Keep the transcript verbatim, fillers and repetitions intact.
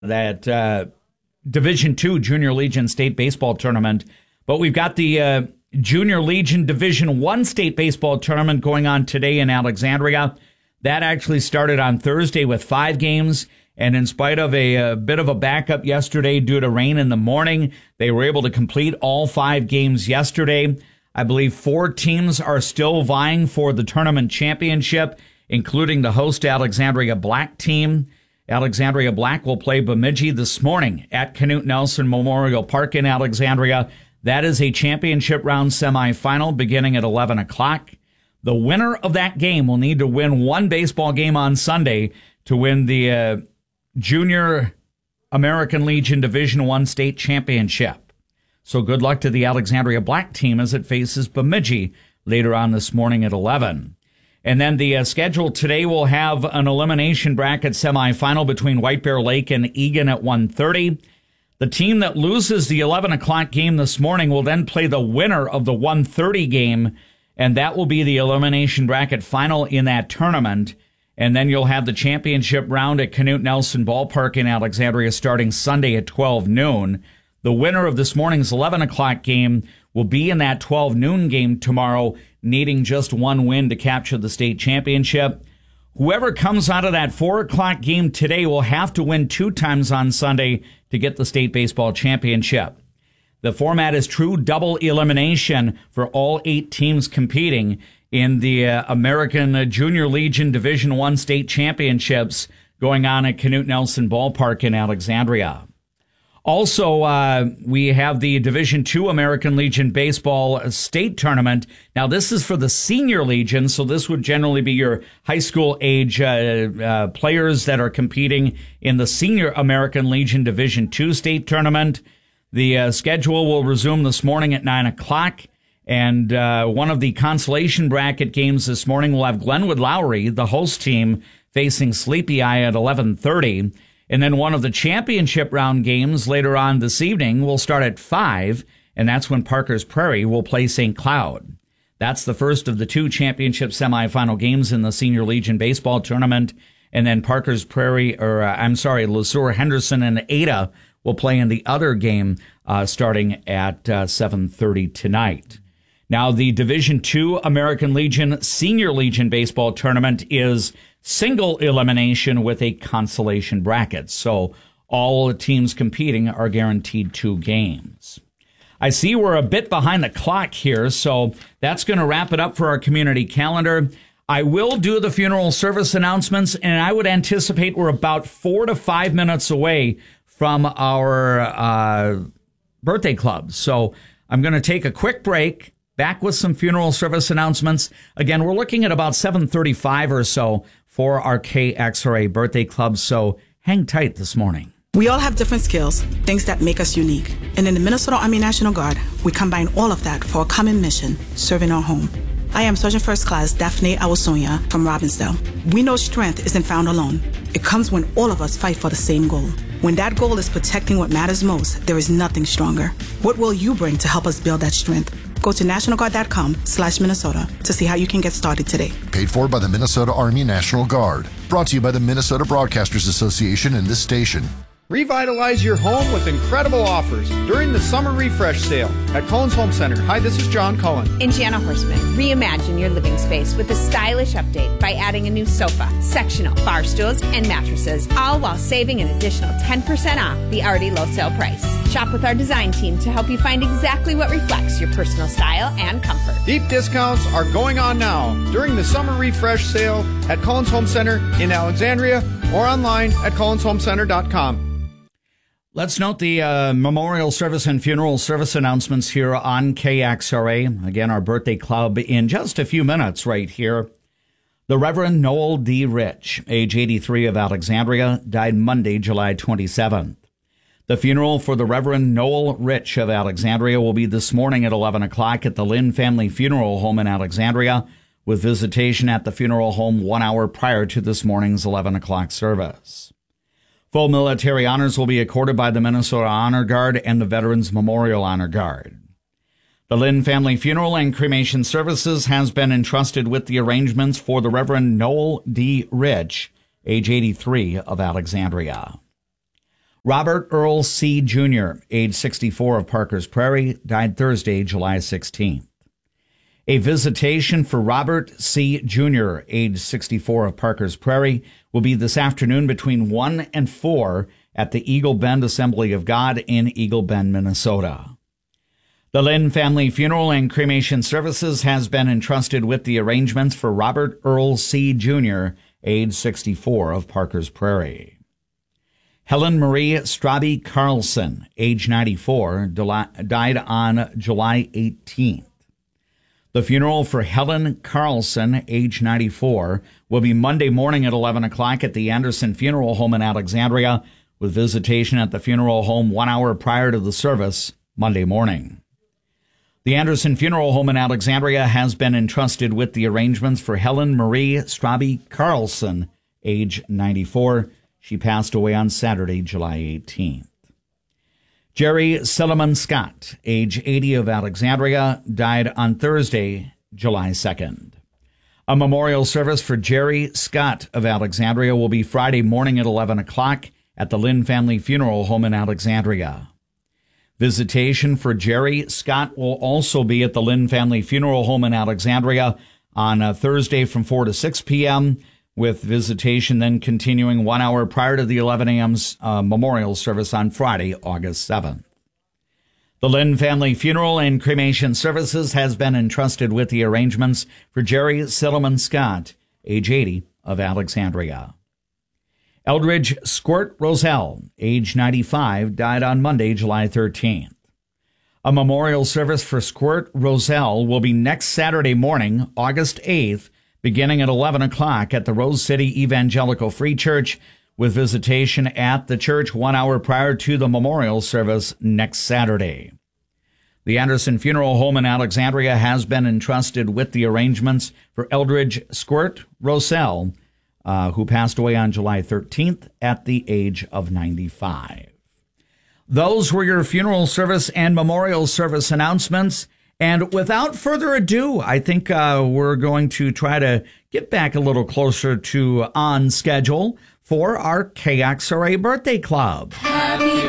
that uh, Division two Junior Legion State Baseball Tournament. But we've got the uh, Junior Legion Division one State Baseball Tournament going on today in Alexandria. That actually started on Thursday with five games. And in spite of a, a bit of a backup yesterday due to rain in the morning, they were able to complete all five games yesterday. I believe four teams are still vying for the tournament championship, including the host Alexandria Black team. Alexandria Black will play Bemidji this morning at Knute Nelson Memorial Park in Alexandria. That is a championship round semifinal beginning at eleven o'clock. The winner of that game will need to win one baseball game on Sunday to win the uh, Junior American Legion Division one State Championship. So good luck to the Alexandria Black team as it faces Bemidji later on this morning at eleven. And then the uh, schedule today will have an elimination bracket semifinal between White Bear Lake and Egan at one thirty. The team that loses the eleven o'clock game this morning will then play the winner of the one thirty game, and that will be the elimination bracket final in that tournament. And then you'll have the championship round at Knute Nelson Ballpark in Alexandria starting Sunday at twelve noon. The winner of this morning's eleven o'clock game will be in that twelve noon game tomorrow, needing just one win to capture the state championship. Whoever comes out of that four o'clock game today will have to win two times on Sunday to get the state baseball championship. The format is true double elimination for all eight teams competing in the uh, American Junior Legion Division one State Championships going on at Knute Nelson Ballpark in Alexandria. Also, uh, we have the Division two American Legion Baseball State Tournament. Now, this is for the Senior Legion, so this would generally be your high school age uh, uh, players that are competing in the Senior American Legion Division two State Tournament. The uh, schedule will resume this morning at nine o'clock, and uh, one of the consolation bracket games this morning will have Glenwood Lowry, the host team, facing Sleepy Eye at eleven thirty. And then one of the championship round games later on this evening will start at five, and that's when Parker's Prairie will play Saint Cloud. That's the first of the two championship semifinal games in the Senior Legion Baseball Tournament. And then Parker's Prairie, or uh, I'm sorry, LeSueur Henderson and Ada will play in the other game uh, starting at uh, seven thirty tonight. Now, the Division two American Legion Senior Legion Baseball Tournament is single elimination with a consolation bracket. So all the teams competing are guaranteed two games. I see we're a bit behind the clock here, so that's going to wrap it up for our community calendar. I will do the funeral service announcements, and I would anticipate we're about four to five minutes away from our uh, birthday club. So I'm going to take a quick break. Back with some funeral service announcements. Again, we're looking at about seven thirty-five or so for our K X R A birthday club, so hang tight this morning. We all have different skills, things that make us unique. And in the Minnesota Army National Guard, we combine all of that for a common mission, serving our home. I am Sergeant First Class Daphne Awasonia from Robbinsdale. We know strength isn't found alone. It comes when all of us fight for the same goal. When that goal is protecting what matters most, there is nothing stronger. What will you bring to help us build that strength? Go to national guard dot com slash Minnesota to see how you can get started today. Paid for by the Minnesota Army National Guard. Brought to you by the Minnesota Broadcasters Association and this station. Revitalize your home with incredible offers during the summer refresh sale at Cullen's Home Center. Hi, this is John Cullen. And Jana Horstman. Reimagine your living space with a stylish update by adding a new sofa, sectional, bar stools, and mattresses, all while saving an additional ten percent off the already low sale price. Shop with our design team to help you find exactly what reflects your personal style and comfort. Deep discounts are going on now during the summer refresh sale at Cullen's Home Center in Alexandria or online at cullens home center dot com. Let's note the uh, memorial service and funeral service announcements here on K X R A. Again, our birthday club in just a few minutes right here. The Reverend Noel D. Rich, age eighty-three, of Alexandria, died Monday, July twenty-seventh. The funeral for the Reverend Noel Rich of Alexandria will be this morning at eleven o'clock at the Lynn Family Funeral Home in Alexandria, with visitation at the funeral home one hour prior to this morning's eleven o'clock service. Full military honors will be accorded by the Minnesota Honor Guard and the Veterans Memorial Honor Guard. The Lynn Family Funeral and Cremation Services has been entrusted with the arrangements for the Reverend Noel D. Rich, age eighty-three, of Alexandria. Robert Earl C. Junior, age sixty-four, of Parkers Prairie, died Thursday, July sixteenth. A visitation for Robert C. Junior, age sixty-four, of Parkers Prairie, will be this afternoon between one and four at the Eagle Bend Assembly of God in Eagle Bend, Minnesota. The Lynn family funeral and cremation services has been entrusted with the arrangements for Robert Earl C. Junior, age sixty-four, of Parkers Prairie. Helen Marie Strabe Carlson, age ninety-four, died on July eighteenth. The funeral for Helen Carlson, age ninety-four, will be Monday morning at eleven o'clock at the Anderson Funeral Home in Alexandria, with visitation at the funeral home one hour prior to the service Monday morning. The Anderson Funeral Home in Alexandria has been entrusted with the arrangements for Helen Marie Strabe Carlson, age ninety-four. She passed away on Saturday, July eighteenth. Jerry Silliman Scott, age eighty, of Alexandria, died on Thursday, July second. A memorial service for Jerry Scott of Alexandria will be Friday morning at eleven o'clock at the Lynn Family Funeral Home in Alexandria. Visitation for Jerry Scott will also be at the Lynn Family Funeral Home in Alexandria on a Thursday from four to six p.m., with visitation then continuing one hour prior to the eleven a.m. Uh, memorial service on Friday, August seventh. The Lynn Family Funeral and Cremation Services has been entrusted with the arrangements for Jerry Silliman Scott, age eighty, of Alexandria. Eldridge Squirt Roselle, age ninety-five, died on Monday, July thirteenth. A memorial service for Squirt Roselle will be next Saturday morning, August eighth, beginning at eleven o'clock at the Rose City Evangelical Free Church, with visitation at the church one hour prior to the memorial service next Saturday. The Anderson Funeral Home in Alexandria has been entrusted with the arrangements for Eldridge Squirt Roselle, uh, who passed away on July thirteenth at the age of ninety-five. Those were your funeral service and memorial service announcements. And without further ado, I think uh, we're going to try to get back a little closer to on schedule for our K X R A Birthday Club. Happy